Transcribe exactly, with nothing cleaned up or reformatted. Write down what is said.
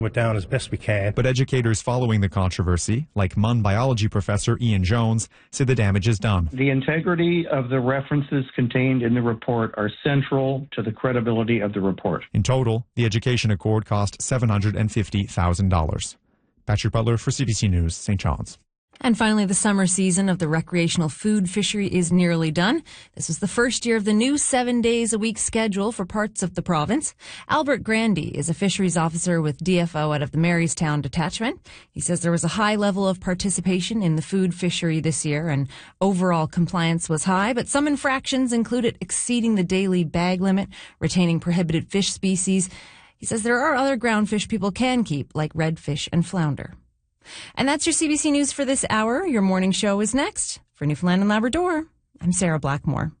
it down as best we can. But educators following the controversy, like M U N biology professor Ian Jones, say the damage is done. The integrity of the references contained in the report are central to the credibility of the report. In total, the Education Accord cost seven hundred fifty thousand dollars. Patrick Butler for C B C News, Saint John's. And finally, the summer season of the recreational food fishery is nearly done. This was the first year of the new seven days a week schedule for parts of the province. Albert Grandy is a fisheries officer with D F O out of the Marystown detachment. He says there was a high level of participation in the food fishery this year and overall compliance was high, but some infractions included exceeding the daily bag limit, retaining prohibited fish species. He says there are other ground fish people can keep, like redfish and flounder. And that's your C B C News for this hour. Your morning show is next. For Newfoundland and Labrador, I'm Sarah Blackmore.